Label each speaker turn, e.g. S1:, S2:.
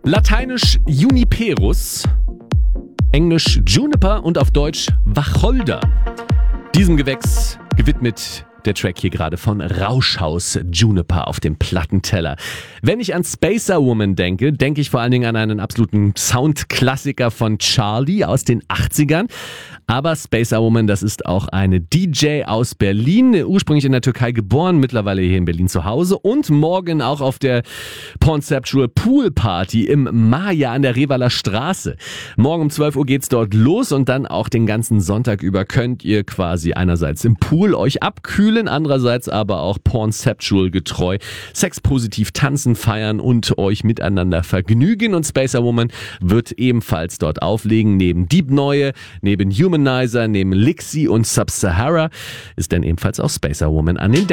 S1: Lateinisch Juniperus, Englisch Juniper und auf Deutsch Wacholder. Diesem Gewächs gewidmet der Track hier gerade von Rauschhaus Juniper auf dem Plattenteller. Wenn ich an Spacer Woman denke, denke ich vor allen Dingen an einen absoluten Soundklassiker von Charlie aus den 80ern. Aber Spacer Woman, das ist auch eine DJ aus Berlin, ursprünglich in der Türkei geboren, mittlerweile hier in Berlin zu Hause und morgen auch auf der Pornceptual Pool Party im Maya an der Revaler Straße. Morgen um 12 Uhr geht's dort los und dann auch den ganzen Sonntag über könnt ihr quasi einerseits im Pool euch abkühlen, andererseits aber auch Pornceptual getreu sexpositiv tanzen, feiern und euch miteinander vergnügen. Und Spacer Woman wird ebenfalls dort auflegen, neben Deep Neue, neben Humanizer, neben Lixi und Sub-Sahara ist dann ebenfalls auch Spacer Woman an den